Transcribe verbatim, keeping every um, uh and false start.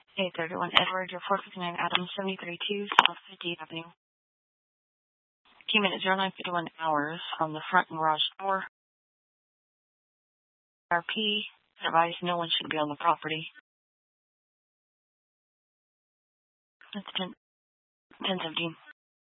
eight thirty-one Edward, your four fifty-nine Adams, seventy-three two South fiftieth Avenue. Came in at zero nine fifty-one hours on the front garage door. R P advised no one should be on the property. That's ten, ten seventeen.